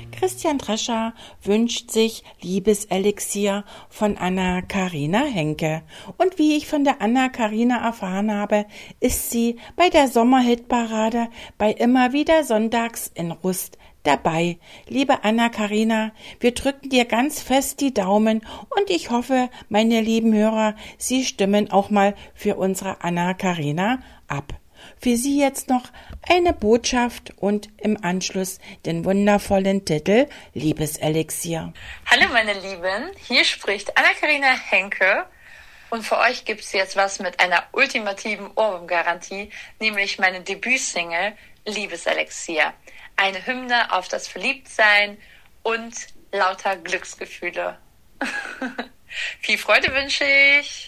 Christian Drescher wünscht sich Liebeselixier von Anna-Karina Henke. Und wie ich von der Anna-Karina erfahren habe, ist sie bei der Sommerhitparade bei Immer wieder Sonntags in Rust dabei. Liebe Anna-Karina, wir drücken dir ganz fest die Daumen und ich hoffe, meine lieben Hörer, Sie stimmen auch mal für unsere Anna-Karina ab. Für Sie jetzt noch eine Botschaft und im Anschluss den wundervollen Titel Liebeselixier. Hallo meine Lieben, hier spricht Anna-Karina Henke und für euch gibt es jetzt was mit einer ultimativen Ohrwurm-Garantie, nämlich meine Debütsingle Liebeselixier. Eine Hymne auf das Verliebtsein und lauter Glücksgefühle. Viel Freude wünsche ich!